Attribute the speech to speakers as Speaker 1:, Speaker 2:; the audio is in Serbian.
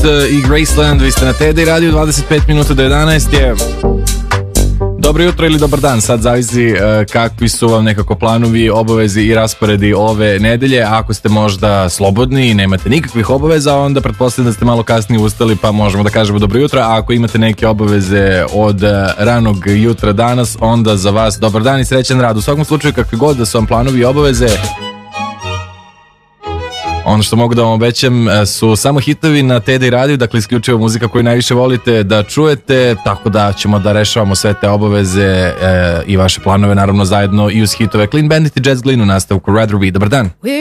Speaker 1: i Graceland, vi ste na TD Radio, 25 minuta do 11 je. Dobro jutro ili dobar dan, sad zavisi kakvi su vam nekako planovi, obavezi i rasporedi ove nedelje. Ako ste možda slobodni i nemate nikakvih obaveza, onda pretpostavljam da ste malo kasnije ustali, pa možemo da kažemo dobro jutro. A ako imate neke obaveze od ranog jutra danas, onda za vas dobar dan i srećan rad. U svakom slučaju, kakvi god da su vam planovi i obaveze, ono što mogu da vam obećam su samo hitovi na TD Radio, dakle isključivo muzika koju najviše volite da čujete, tako da ćemo da rešavamo sve te obaveze i vaše planove naravno zajedno i uz hitove Clean Bandit i Jazz Glynn u nastavku Rather Be. Dobar dan.